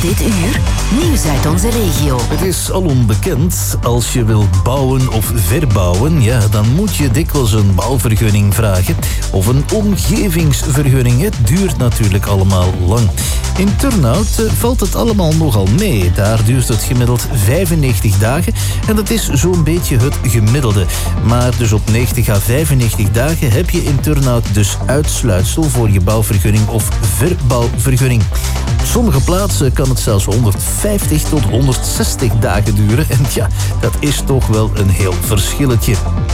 Dit uur, nieuws uit onze regio. Het is alom bekend, als je wilt bouwen of verbouwen, ja, dan moet je dikwijls een bouwvergunning vragen. Of een omgevingsvergunning. Het duurt natuurlijk allemaal lang. In Turnhout valt het allemaal nogal mee. Daar duurt het gemiddeld 95 dagen. En dat is zo'n beetje het gemiddelde. Maar dus op 90 à 95 dagen heb je in Turnhout dus uitsluitsel voor je bouwvergunning of verbouwvergunning. Op sommige plaatsen kan het zelfs 150 tot 160 dagen duren. En ja, dat is toch wel een heel verschilletje.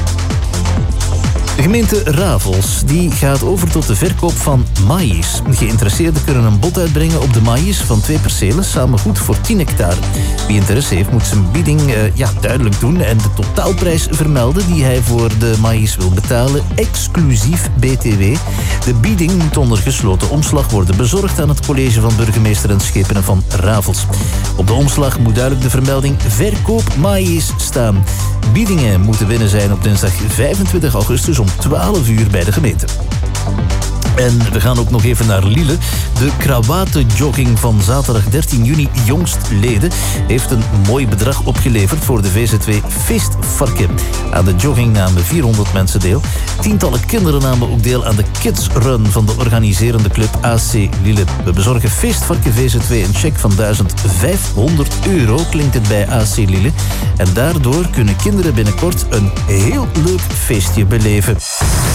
De gemeente Ravels die gaat over tot de verkoop van maïs. Geïnteresseerden kunnen een bod uitbrengen op de maïs van 2 percelen, samen goed voor 10 hectare. Wie interesse heeft moet zijn bieding duidelijk doen en de totaalprijs vermelden die hij voor de maïs wil betalen, exclusief BTW. De bieding moet onder gesloten omslag worden bezorgd aan het college van burgemeester en schepenen van Ravels. Op de omslag moet duidelijk de vermelding verkoop maïs staan. Biedingen moeten binnen zijn op dinsdag 25 augustus om 12 uur bij de gemeente. En we gaan ook nog even naar Lille. De krawatenjogging van zaterdag 13 juni jongstleden heeft een mooi bedrag opgeleverd voor de VZW Feestvarken. Aan de jogging namen 400 mensen deel. Tientallen kinderen namen ook deel aan de Kids Run van de organiserende club AC Lille. We bezorgen Feestvarken VZW een cheque van €1500, klinkt het bij AC Lille. En daardoor kunnen kinderen binnenkort een heel leuk feestje beleven.